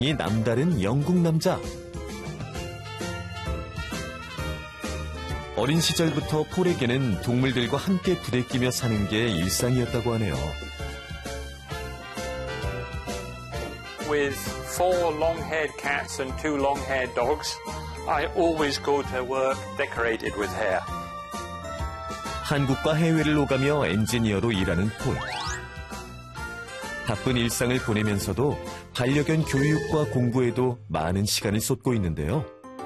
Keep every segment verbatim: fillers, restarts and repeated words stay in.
이 남다른 영국 남자. 어린 시절부터 폴에게는 동물들과 함께 부대끼며 사는 게 일상이었다고 하네요. With four long-haired cats and two long-haired dogs, I always go to work decorated with hair. 한국과 해외를 오가며 엔지니어로 일하는 폴. 바쁜 일상을 보내면서도 반려견 교육과 공부에도 많은 시간을 쏟고 있는데요.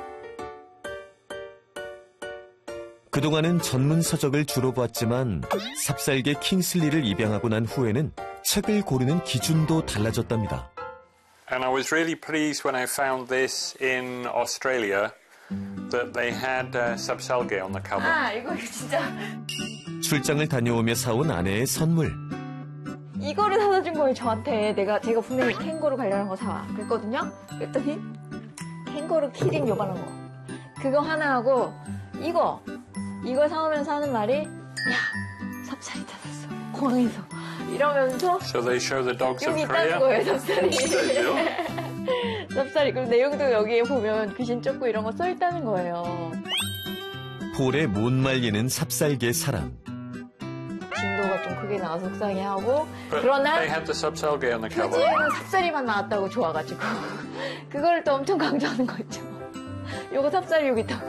그동안은 전문 서적을 주로 봤지만 삽살개 킹슬리를 입양하고 난 후에는 책을 고르는 기준도 달라졌답니다. And I was really pleased when I found this in Australia that they had uh, sapsalge on the cover. 아, 이거 진짜. 출장을 다녀오며 사온 아내의 선물. 이거를 사다 준 거예요, 저한테. 내가, 제가 분명히 캥거루 관련한 거 사와. 그랬거든요? 그랬더니, 캥거루 키링 요만한 거. 그거 하나 하고, 이거. 이거 사오면서 하는 말이, 야, 삽살이 찾았어. 공항에서. 이러면서. So they show the dogs of 여기 Korea? 있다는 거예요, 삽살이. 진짜요? 삽살이. 그리고 내용도 여기에 보면 귀신 쫓고 이런 거 써 있다는 거예요. 폴의 못 말리는 삽살개 사랑. 진도가 좀 크게 나와서 속상해하고 But 그러나 they had the sapsalge on the cover. 표지에는 삽살이만 나왔다고 좋아가지고 그걸 또 엄청 강조하는 거 있죠. 요거 삽살이 여기 있다고.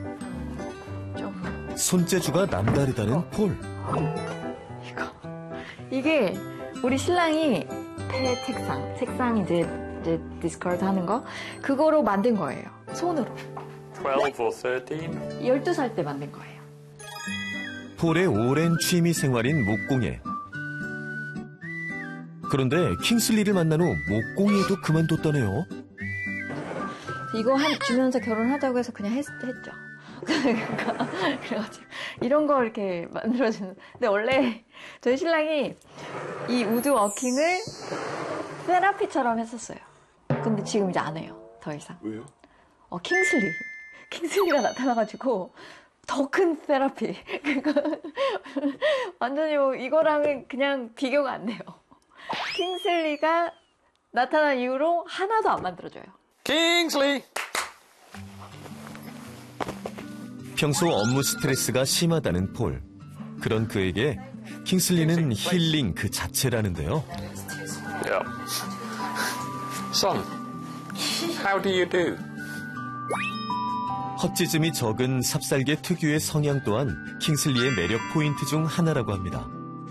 좀 손재주가 남다르다는 폴. 이거 이게 우리 신랑이 폐 책상 책상 이제 이제 디스커드 하는 거 그거로 만든 거예요. 손으로. twelve or thirteen. 열두 살 때 만든 거예요. 폴의 오랜 취미 생활인 목공예. 그런데 킹슬리를 만난 후 목공예도 그만뒀다네요. 이거 한, 주면서 결혼하자고 해서 그냥 했, 했죠. 그러니까, 그래가지고, 이런 거 이렇게 만들어주는. 근데 원래 저희 신랑이 이 우드워킹을 세라피처럼 했었어요. 근데 지금 이제 안 해요. 더 이상. 왜요? 어, 킹슬리. 킹슬리가 나타나가지고, 더 큰 세라피. 그거, 완전히 뭐, 이거랑은 그냥 비교가 안 돼요. 킹슬리가 나타난 이후로 하나도 안 만들어줘요. Kingsley! 평소 업무 스트레스가 심하다는 폴. 그런 그에게 킹슬리는 힐링 그 자체라는데요. Yeah. Son, how do you do? 헛짖음이 적은 삽살개 특유의 성향 또한 킹슬리의 매력 포인트 중 하나라고 합니다.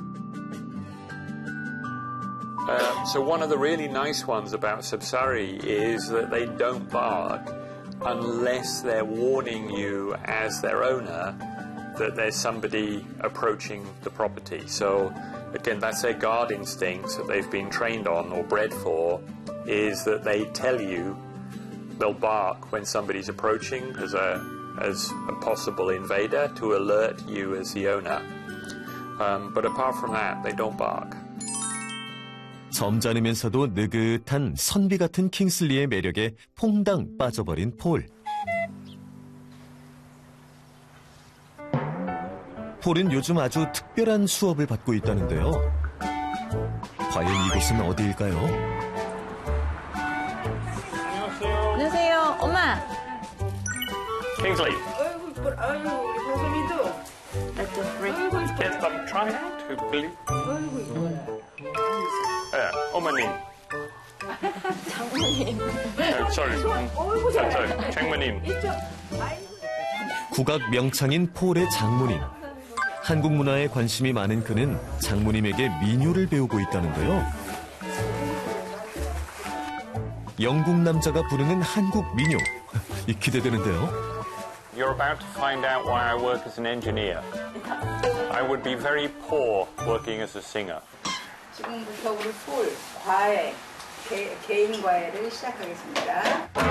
Uh, so one of the really nice ones about Sapsari is that they don't bark unless they're warning you as their owner that there's somebody approaching the property. So again, that's their guard instinct that they've been trained on or bred for, is that they tell you they'll bark when somebody's approaching as a, as a possible invader to alert you as the owner. Um, but apart from that, they don't bark. 점잖으면서도 느긋한 선비 같은 킹슬리의 매력에 퐁당 빠져버린 폴. 폴은 요즘 아주 특별한 수업을 받고 있다는데요. 과연 이곳은 어디일까요? 안녕하세요. 안녕하세요. 엄마. Kingsley. 아이고, 이뻐. 아이고, 우리 보성이도. That's a freak. 아이고, 이뻐. Get them try out, who believe. 아이고, 이뻐라. 예, 어머님. 장모님. 어, sorry. 어이구, 저, 잘해. 저, 장모님. 이쪽. 아이고. 국악 명창인 폴의 장모님. 한국 문화에 관심이 많은 그는 장모님에게 민요를 배우고 있다는데요. 영국 남자가 부르는 한국 민요. 기대되는데요. You're about to find out why I work as an engineer. I would be very poor working as a singer. 지금부터 우리 폴 과외, 개, 개인 과외를 시작하겠습니다.